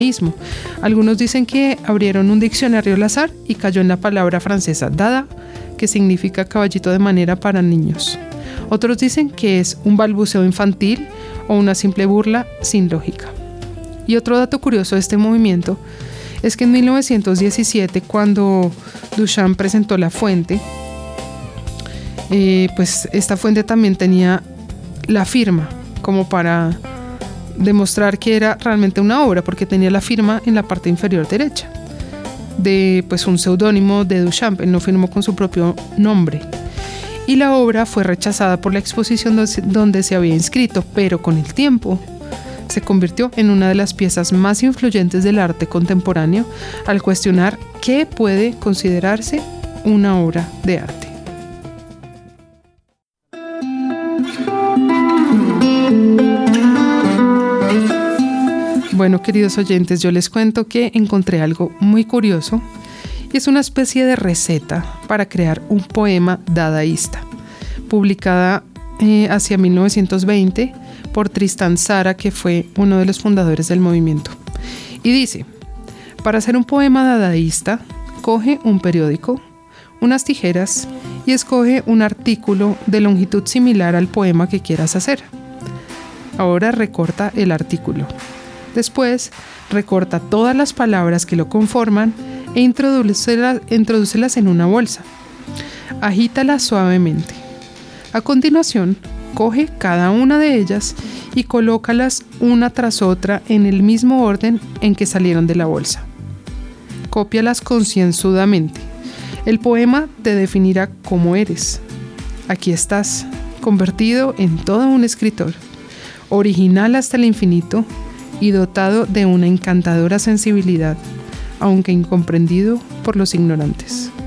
dadaísmo. Algunos dicen que abrieron un diccionario al azar y cayó en la palabra francesa dada, que significa caballito de madera para niños. Otros dicen que es un balbuceo infantil o una simple burla sin lógica. Y otro dato curioso de este movimiento es que en 1917, cuando Duchamp presentó La Fuente, pues esta fuente también tenía la firma como para demostrar que era realmente una obra, porque tenía la firma en la parte inferior derecha de pues un seudónimo de Duchamp. Él no firmó con su propio nombre y la obra fue rechazada por la exposición donde se había inscrito, pero con el tiempo se convirtió en una de las piezas más influyentes del arte contemporáneo al cuestionar qué puede considerarse una obra de arte. Bueno, queridos oyentes, yo les cuento que encontré algo muy curioso y es una especie de receta para crear un poema dadaísta, publicada hacia 1920 por Tristan Tzara, que fue uno de los fundadores del movimiento. Y dice: para hacer un poema dadaísta, coge un periódico, unas tijeras y escoge un artículo de longitud similar al poema que quieras hacer. Ahora recorta el artículo. Después, recorta todas las palabras que lo conforman e introdúcelas en una bolsa. Agítalas suavemente. A continuación, coge cada una de ellas y colócalas una tras otra en el mismo orden en que salieron de la bolsa. Cópialas concienzudamente. El poema te definirá cómo eres. Aquí estás, convertido en todo un escritor, original hasta el infinito y dotado de una encantadora sensibilidad, aunque incomprendido por los ignorantes.